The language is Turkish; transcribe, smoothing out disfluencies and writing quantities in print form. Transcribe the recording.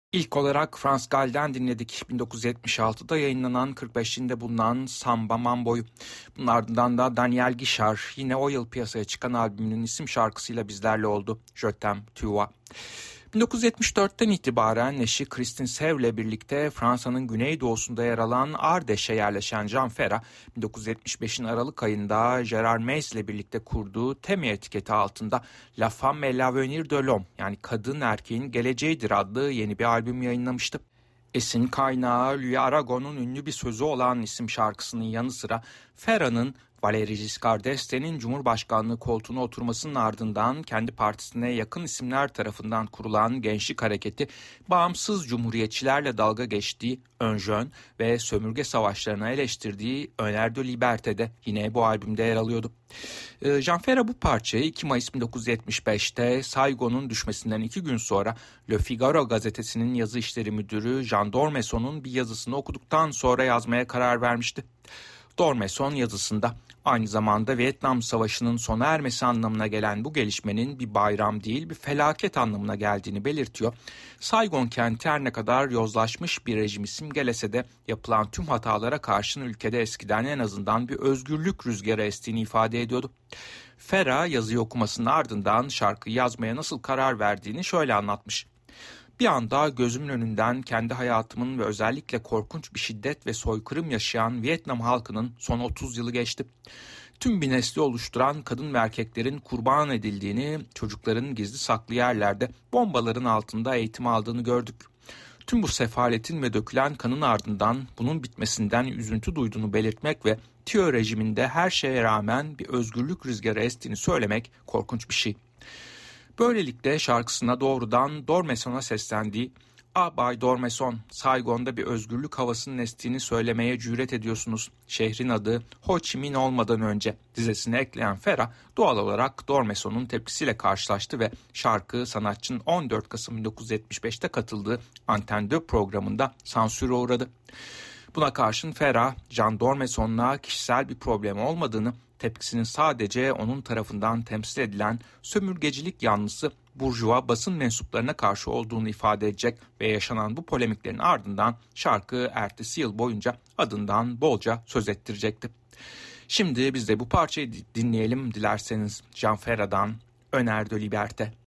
İlk olarak Frans Gal'den dinledik. 1976'da yayınlanan 45'inde bulunan Samba Mambo'yu. Bunun ardından da Daniel Guichard yine o yıl piyasaya çıkan albümünün isim şarkısıyla bizlerle oldu. Je t'aime, tu vois. 1974'ten itibaren eşi Christine Sev'le birlikte Fransa'nın güneydoğusunda yer alan Ardèche'e yerleşen Jean Ferrat, 1975'in Aralık ayında Gérard Mays ile birlikte kurduğu Temi etiketi altında La Femme et l'Avenir de l'Homme, yani Kadın Erkeğin Geleceğidir adlı yeni bir albüm yayınlamıştı. Esin kaynağı Louis Aragon'un ünlü bir sözü olan isim şarkısının yanı sıra Ferrat'ın Valéry Giscard d'Estaing'in Cumhurbaşkanlığı koltuğuna oturmasının ardından kendi partisine yakın isimler tarafından kurulan Gençlik Hareketi, bağımsız cumhuriyetçilerle dalga geçtiği Un Jeune ve sömürge savaşlarına eleştirdiği Un Air de Liberté'de yine bu albümde yer alıyordu. Jean Ferrat bu parçayı 2 Mayıs 1975'te Saigon'un düşmesinden 2 gün sonra Le Figaro gazetesinin yazı işleri müdürü Jean d'Ormesson'un bir yazısını okuduktan sonra yazmaya karar vermişti. d'Ormesson yazısında aynı zamanda Vietnam Savaşı'nın sona ermesi anlamına gelen bu gelişmenin bir bayram değil bir felaket anlamına geldiğini belirtiyor. Saigon kenti her ne kadar yozlaşmış bir rejimi simgelese de yapılan tüm hatalara karşın ülkede eskiden en azından bir özgürlük rüzgarı estiğini ifade ediyordu. Ferrat yazıyı okumasının ardından şarkıyı yazmaya nasıl karar verdiğini şöyle anlatmış. Bir anda gözümün önünden kendi hayatımın ve özellikle korkunç bir şiddet ve soykırım yaşayan Vietnam halkının son 30 yılı geçti. Tüm bir nesli oluşturan kadın ve erkeklerin kurban edildiğini, çocukların gizli saklı yerlerde bombaların altında eğitim aldığını gördük. Tüm bu sefaletin ve dökülen kanın ardından bunun bitmesinden üzüntü duyduğunu belirtmek ve Thieu rejiminde her şeye rağmen bir özgürlük rüzgarı estiğini söylemek korkunç bir şey. Böylelikle şarkısına doğrudan d'Ormesson'a seslendiği Bay d'Ormesson, Saigon'da bir özgürlük havasının estiğini söylemeye cüret ediyorsunuz. Şehrin adı Ho Chi Minh olmadan önce dizesine ekleyen Ferrat doğal olarak d'Ormesson'un tepkisiyle karşılaştı ve şarkı sanatçının 14 Kasım 1975'te katıldığı Antenne 2 programında sansüre uğradı. Buna karşın Ferrat, Jean d'Ormesson'la kişisel bir problem olmadığını, tepkisinin sadece onun tarafından temsil edilen sömürgecilik yanlısı burjuva basın mensuplarına karşı olduğunu ifade edecek ve yaşanan bu polemiklerin ardından şarkı ertesi yıl boyunca adından bolca söz ettirecekti. Şimdi biz de bu parçayı dinleyelim dilerseniz Jean Ferrat'dan Un Air de Liberté.